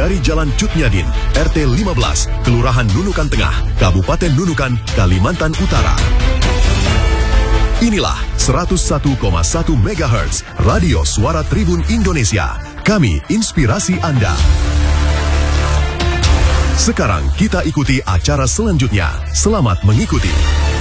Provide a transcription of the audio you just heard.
dari Jalan Cut Nyadin, RT 15, Kelurahan Nunukan Tengah, Kabupaten Nunukan, Kalimantan Utara. Inilah 101,1 MHz Radio Suara Tribun Indonesia. Kami inspirasi Anda. Sekarang kita ikuti acara selanjutnya. Selamat mengikuti.